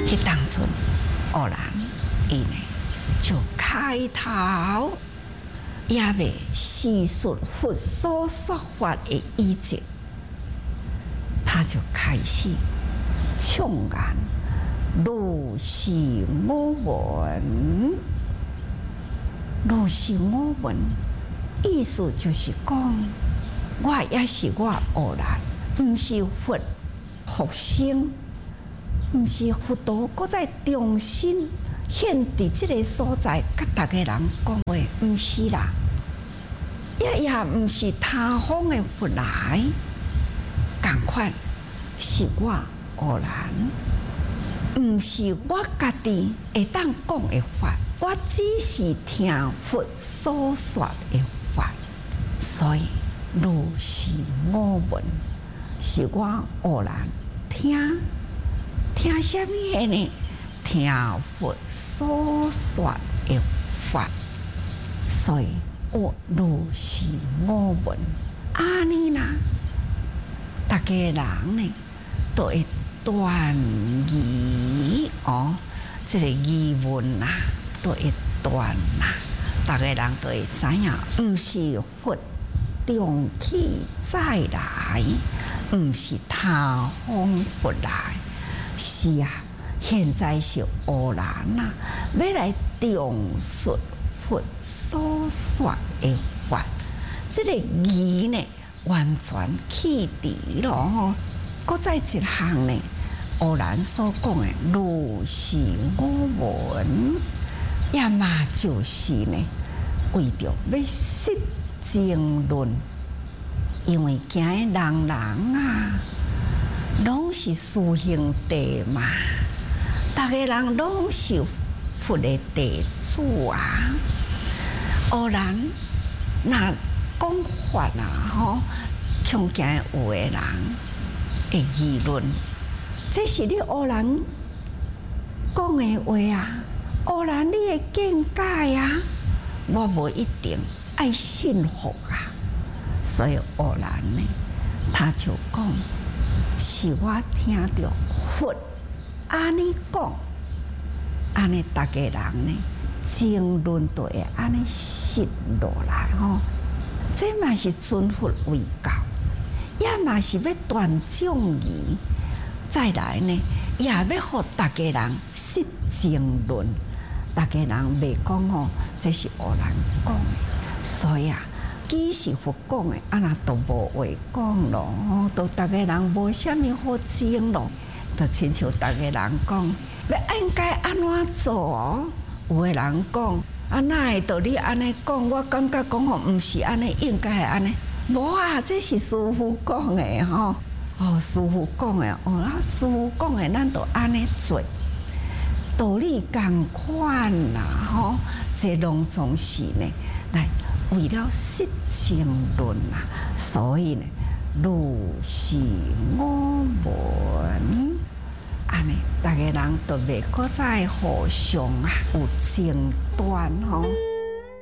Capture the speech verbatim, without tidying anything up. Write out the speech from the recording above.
迄当阵，偶然伊呢就开头也未细述佛所说法的意见，他就开始唱言如是我闻，如是我闻，意思就是讲，我也是我偶然，毋是佛复生，毋是佛陀，搁再重新现伫即个所在，甲大家人讲话，毋是啦，也也毋是他方的佛来，共款是我偶然，毋是我家己会当讲的法，我只是听佛所说的法，所以如是我闻，是我偶然听听什么的呢？听佛所说的法，所以我如是我闻。安尼啦，大家人呢都会断疑哦，这个疑问啦，都会断啦，大家人都会知影，毋是佛重启再来，毋是他方佛来，是啊。现在是偶然啊，要来重述佛所说的法，这个疑呢完全去除了吼。搁再一项呢，偶然所讲的如是我闻，也嘛就是呢，为着要实证论，因为今日人人啊，拢是修行地嘛。大家人拢是佛的弟子啊，偶然那讲法啊，吼，恐惊有的人会议论，这是你偶然讲的话啊，偶然你的见解啊，我无一定爱信服啊，所以偶然呢，他就讲是我听到佛。安尼讲，安尼大家人呢，争论都会安尼实落来吼。这嘛是尊佛为教，也嘛是要断众疑。再来呢，也要互大家人实争论。大家人袂讲吼，这是偶然讲的，所以啊，既是佛讲的，啊那都无话讲咯，都大家人无啥物好争咯。就亲像大家人讲，要应该安怎做哦？有的人讲，啊，哪会道理安尼讲？我感觉讲吼，毋是安尼，应该系安尼。无啊，这是师父讲的吼。哦，师父讲的，哦，啊，师父讲的，咱就安尼做。道理共款啦，吼，这拢总是呢，来为了实证论啦，所以呢，如是我闻。安尼，大家人都袂搁再互相啊有争端吼。